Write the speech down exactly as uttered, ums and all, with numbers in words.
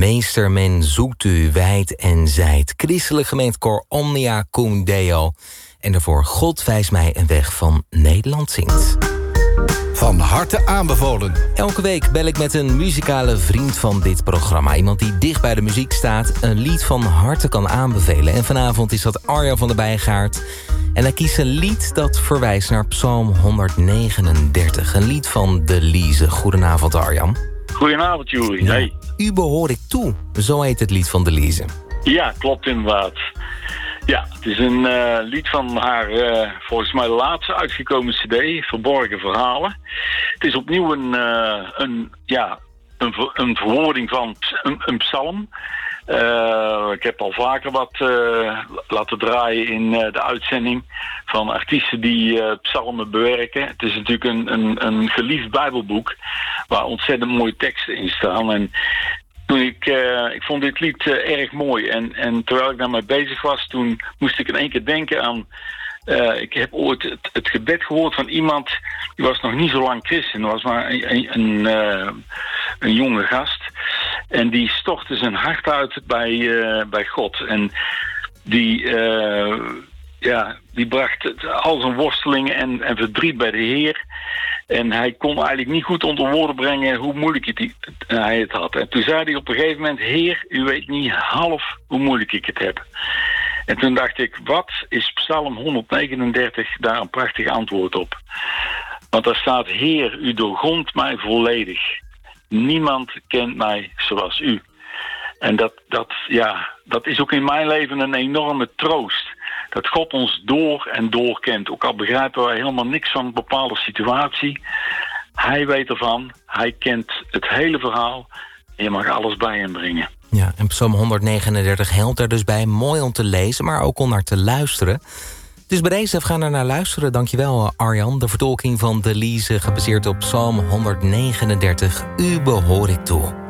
Meester, men zoekt u wijd en zijd. Christelijk gemeentekoor Omnia Cum Deo. En daarvoor God wijst mij een weg van Nederland zingt. Van harte aanbevolen. Elke week bel ik met een muzikale vriend van dit programma. Iemand die dicht bij de muziek staat, een lied van harte kan aanbevelen. En vanavond is dat Arjan van der Bijgaard. En hij kiest een lied dat verwijst naar Psalm honderdnegenendertig. Een lied van De Lize. Goedenavond, Arjan. Goedenavond, Juri. Ja, Hey. U behoor ik toe. Zo heet het lied van De Lize. Ja, klopt inderdaad. Ja, het is een uh, lied van haar, uh, volgens mij, laatste uitgekomen cd, Verborgen Verhalen. Het is opnieuw een, uh, een, ja, een, een verwoording van een, een psalm. Uh, ik heb al vaker wat uh, laten draaien in uh, de uitzending van artiesten die uh, psalmen bewerken. Het is natuurlijk een, een, een geliefd bijbelboek waar ontzettend mooie teksten in staan. En toen ik, uh, ik vond dit lied uh, erg mooi. En, en terwijl ik daarmee bezig was, toen moest ik in één keer denken aan... Uh, ik heb ooit het, het gebed gehoord van iemand, die was nog niet zo lang christen. Dat was maar een, een, een, uh, een jonge gast. En die stortte zijn hart uit bij, uh, bij God. En die, uh, ja, die bracht al zijn worstelingen en, en verdriet bij de Heer. En hij kon eigenlijk niet goed onder woorden brengen hoe moeilijk het, hij het had. En toen zei hij op een gegeven moment: Heer, u weet niet half hoe moeilijk ik het heb. En toen dacht ik, wat is Psalm honderdnegenendertig daar een prachtig antwoord op? Want daar staat: Heer, u doorgrondt mij volledig. Niemand kent mij zoals u. En dat, dat, ja, dat is ook in mijn leven een enorme troost. Dat God ons door en door kent. Ook al begrijpen wij helemaal niks van een bepaalde situatie. Hij weet ervan. Hij kent het hele verhaal. En je mag alles bij hem brengen. Ja, en Psalm honderdnegenendertig helpt er dus bij. Mooi om te lezen, maar ook om naar te luisteren. Dus bij deze gaan we er naar luisteren. Dankjewel, Arjan. De vertolking van De Lize, gebaseerd op Psalm honderdnegenendertig. U behoor ik toe.